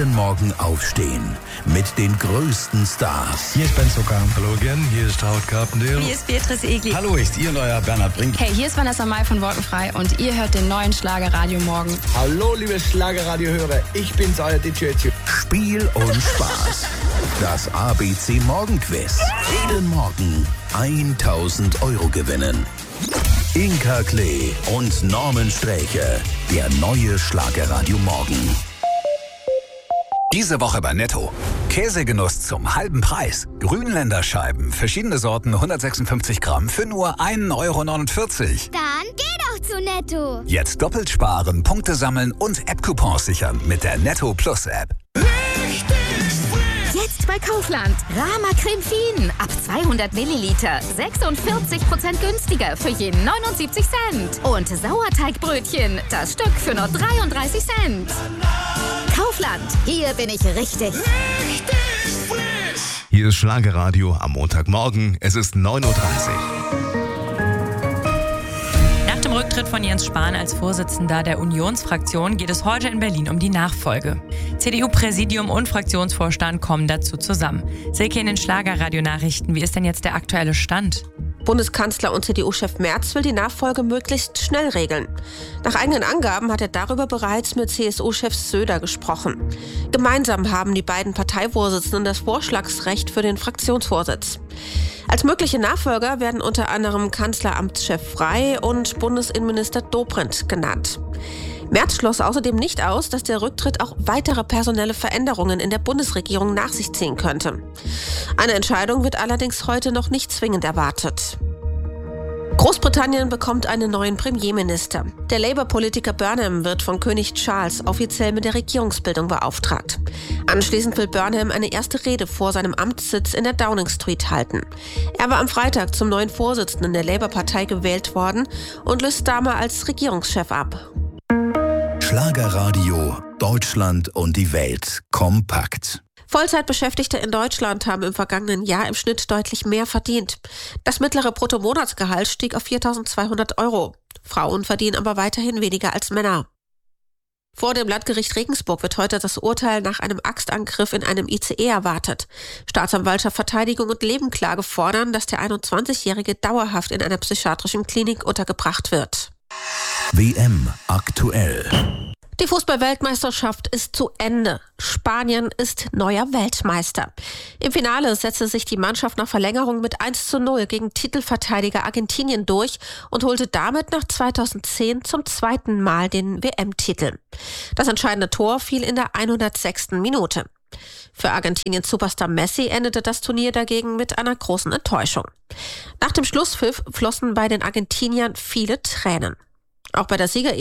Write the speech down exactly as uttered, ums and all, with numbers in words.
Jeden Morgen aufstehen mit den größten Stars. Hier ist Ben Zucker. Hallo again, hier ist Howard Carpendale. Hier ist Beatrice Egli. Hallo, ist ihr neuer Bernhard Brink. Hey, hier ist Vanessa Mai von Wolkenfrei und ihr hört den neuen Schlagerradio Morgen. Hallo, liebe Schlagerradiohörer, ich bin's, euer D J. Spiel und Spaß. Das A B C Morgenquiz. Jeden Morgen tausend Euro gewinnen. Inka Klee und Norman Sträche. Der neue Schlagerradio Morgen. Diese Woche bei Netto. Käsegenuss zum halben Preis. Grünländer Scheiben, verschiedene Sorten, hundertsechsundfünfzig Gramm für nur ein Euro neunundvierzig. Dann geh doch zu Netto. Jetzt doppelt sparen, Punkte sammeln und App-Coupons sichern mit der Netto Plus App. Jetzt bei Kaufland. Rama Creme Fien ab zweihundert Milliliter. sechsundvierzig Prozent günstiger für jeden neunundsiebzig Cent. Und Sauerteigbrötchen, das Stück für nur dreiunddreißig Cent. Kaufland, hier bin ich richtig. Richtig frisch. Hier ist Schlagerradio am Montagmorgen. Es ist neun Uhr dreißig. Nach dem Rücktritt von Jens Spahn als Vorsitzender der Unionsfraktion geht es heute in Berlin um die Nachfolge. C D U-Präsidium und Fraktionsvorstand kommen dazu zusammen. Silke in den Schlagerradio-Nachrichten, wie ist denn jetzt der aktuelle Stand? Bundeskanzler und C D U-Chef Merz will die Nachfolge möglichst schnell regeln. Nach eigenen Angaben hat er darüber bereits mit C S U-Chef Söder gesprochen. Gemeinsam haben die beiden Parteivorsitzenden das Vorschlagsrecht für den Fraktionsvorsitz. Als mögliche Nachfolger werden unter anderem Kanzleramtschef Frey und Bundesinnenminister Dobrindt genannt. Merz schloss außerdem nicht aus, dass der Rücktritt auch weitere personelle Veränderungen in der Bundesregierung nach sich ziehen könnte. Eine Entscheidung wird allerdings heute noch nicht zwingend erwartet. Großbritannien bekommt einen neuen Premierminister. Der Labour-Politiker Burnham wird von König Charles offiziell mit der Regierungsbildung beauftragt. Anschließend will Burnham eine erste Rede vor seinem Amtssitz in der Downing Street halten. Er war am Freitag zum neuen Vorsitzenden der Labour-Partei gewählt worden und löst Starmer als Regierungschef ab. Schlagerradio, Deutschland und die Welt kompakt. Vollzeitbeschäftigte in Deutschland haben im vergangenen Jahr im Schnitt deutlich mehr verdient. Das mittlere Bruttomonatsgehalt stieg auf viertausendzweihundert Euro. Frauen verdienen aber weiterhin weniger als Männer. Vor dem Landgericht Regensburg wird heute das Urteil nach einem Axtangriff in einem I C E erwartet. Staatsanwaltschaft, Verteidigung und Nebenklage fordern, dass der einundzwanzigjährige dauerhaft in einer psychiatrischen Klinik untergebracht wird. W M aktuell. Die Fußball-Weltmeisterschaft ist zu Ende. Spanien ist neuer Weltmeister. Im Finale setzte sich die Mannschaft nach Verlängerung mit eins zu null gegen Titelverteidiger Argentinien durch und holte damit nach zweitausendzehn zum zweiten Mal den W M-Titel. Das entscheidende Tor fiel in der hundertsechsten Minute. Für Argentiniens Superstar Messi endete das Turnier dagegen mit einer großen Enttäuschung. Nach dem Schlusspfiff flossen bei den Argentiniern viele Tränen. Auch bei der Sieger